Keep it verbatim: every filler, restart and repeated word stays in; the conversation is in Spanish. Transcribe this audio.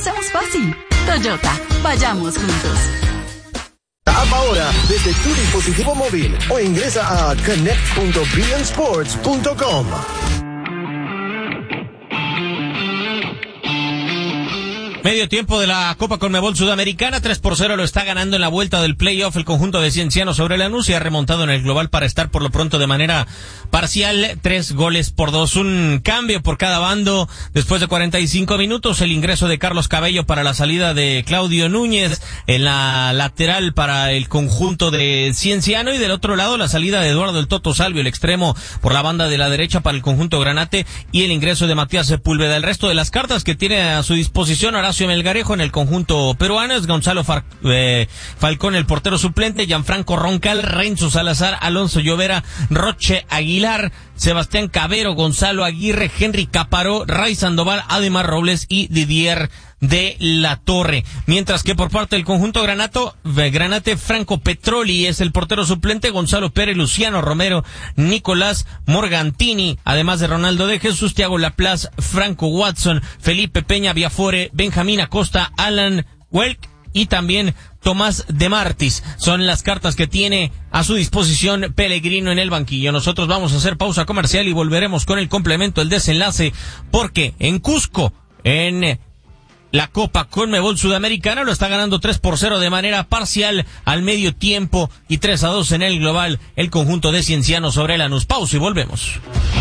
hacemos fácil. Toyota, vayamos juntos. Tap ahora desde tu dispositivo móvil o ingresa a connect punto b n sports punto com. Medio tiempo de la Copa Conmebol Sudamericana, tres por cero lo está ganando en la vuelta del playoff el conjunto de Cienciano sobre Lanús y ha remontado en el global para estar por lo pronto de manera parcial, tres goles por dos. Un cambio por cada bando después de cuarenta y cinco minutos, el ingreso de Carlos Cabello para la salida de Claudio Núñez en la lateral para el conjunto de Cienciano y del otro lado la salida de Eduardo el Toto Salvio, el extremo por la banda de la derecha para el conjunto Granate y el ingreso de Matías Sepúlveda. El resto de las cartas que tiene a su disposición ahora Melgarejo en el conjunto peruano es Gonzalo Far, eh, Falcón, el portero suplente, Gianfranco Roncal, Renzo Salazar, Alonso Llovera, Roche Aguilar, Sebastián Cabero, Gonzalo Aguirre, Henry Caparó, Ray Sandoval, Ademar Robles y Didier de la Torre. Mientras que por parte del conjunto Granato, Granate, Franco Petroli es el portero suplente, Gonzalo Pérez, Luciano Romero, Nicolás Morgantini, además de Ronaldo de Jesús, Thiago Laplace, Franco Watson, Felipe Peña Viafore, Benjamín Acosta, Alan Welk y también Tomás de Martis. Son las cartas que tiene a su disposición Pellegrino en el banquillo. Nosotros vamos a hacer pausa comercial y volveremos con el complemento, el desenlace, porque en Cusco, en la Copa Conmebol Sudamericana, lo está ganando tres por cero de manera parcial al medio tiempo y tres a dos en el global el conjunto de Cienciano sobre Lanús. Pausa y volvemos.